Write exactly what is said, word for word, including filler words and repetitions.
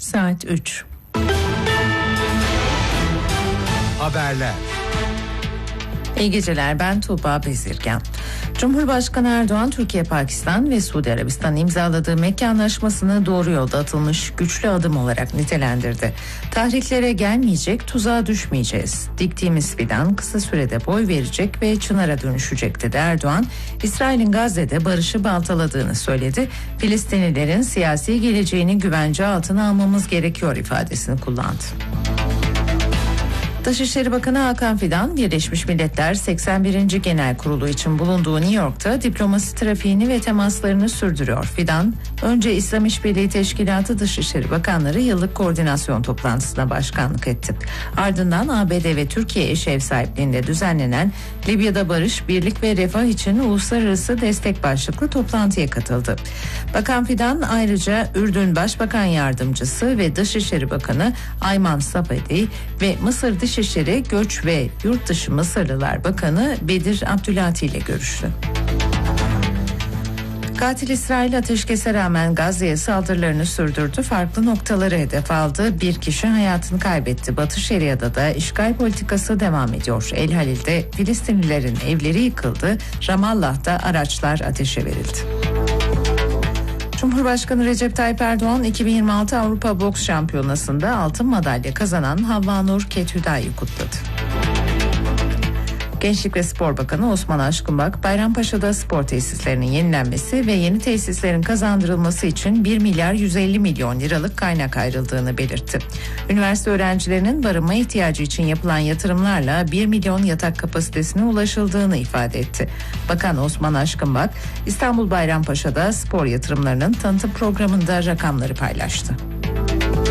Saat üç. Haberler. İyi geceler, ben Tuğba Bezirgen. Cumhurbaşkanı Erdoğan, Türkiye, Pakistan ve Suudi Arabistan imzaladığı Mekke Anlaşması'nı doğru yolda atılmış güçlü adım olarak nitelendirdi. Tahriklere gelmeyecek, tuzağa düşmeyeceğiz. Diktiğimiz fidan kısa sürede boy verecek ve çınara dönüşecek dedi Erdoğan. İsrail'in Gazze'de barışı baltaladığını söyledi. Filistinlilerin siyasi geleceğini güvence altına almamız gerekiyor ifadesini kullandı. Dışişleri Bakanı Hakan Fidan, Birleşmiş Milletler seksen birinci Genel Kurulu için bulunduğu New York'ta diplomasi trafiğini ve temaslarını sürdürüyor. Fidan, önce İslam İşbirliği Teşkilatı Dışişleri Bakanları yıllık koordinasyon toplantısına başkanlık etti. Ardından A B D ve Türkiye eş ev sahipliğinde düzenlenen Libya'da barış, birlik ve refah için uluslararası destek başlıklı toplantıya katıldı. Bakan Fidan ayrıca Ürdün Başbakan Yardımcısı ve Dışişleri Bakanı Ayman Safadi ve Mısır Dışişleri Dışişleri, Göç ve Yurtdışı Mısırlılar Bakanı Bedir Abdülati ile görüştü. Katil İsrail ateşkese rağmen Gazze'ye saldırılarını sürdürdü. Farklı noktaları hedef aldı. Bir kişi hayatını kaybetti. Batı Şeria'da da işgal politikası devam ediyor. El Halil'de Filistinlilerin evleri yıkıldı. Ramallah'ta araçlar ateşe verildi. Cumhurbaşkanı Recep Tayyip Erdoğan iki bin yirmi altı Avrupa Boks Şampiyonası'nda altın madalya kazanan Havva Nur Kethüda'yı kutladı. Gençlik ve Spor Bakanı Osman Aşkınbak, Bayrampaşa'da spor tesislerinin yenilenmesi ve yeni tesislerin kazandırılması için bir milyar yüz elli milyon liralık kaynak ayrıldığını belirtti. Üniversite öğrencilerinin barınma ihtiyacı için yapılan yatırımlarla bir milyon yatak kapasitesine ulaşıldığını ifade etti. Bakan Osman Aşkınbak, İstanbul Bayrampaşa'da spor yatırımlarının tanıtım programında rakamları paylaştı.